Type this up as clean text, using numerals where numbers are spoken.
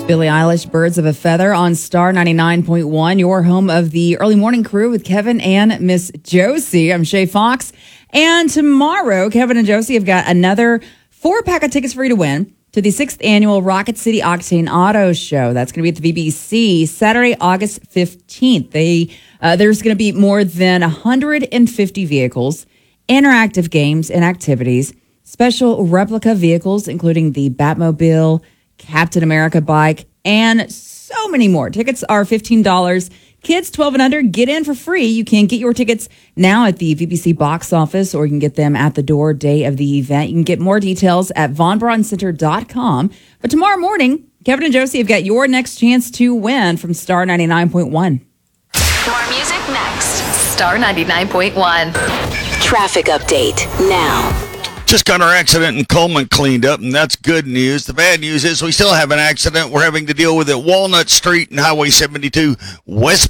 Billie Eilish, Birds of a Feather on Star 99.1, your home of the early morning crew with Kevin and Miss Josie. I'm Shay Fox. And tomorrow, Kevin and Josie have got another 4-pack of tickets for you to win to the 6th annual Rocket City Octane Auto Show. That's going to be at the VBC Saturday, August 15th. There's going to be more than 150 vehicles, interactive games and activities, special replica vehicles, including the Batmobile, Captain America bike, and so many more. Tickets are $15. Kids 12 and under get in for free. You can get your tickets now at the VBC box office, or you can get them at the door day of the event. You can get more details at vonbrauncenter.com. But tomorrow morning, Kevin and Josie have got your next chance to win from Star 99.1. More music next. Star 99.1. Traffic update now. Just got our accident in Coleman cleaned up, and that's good news. The bad news is we still have an accident we're having to deal with at Walnut Street and Highway 72 west.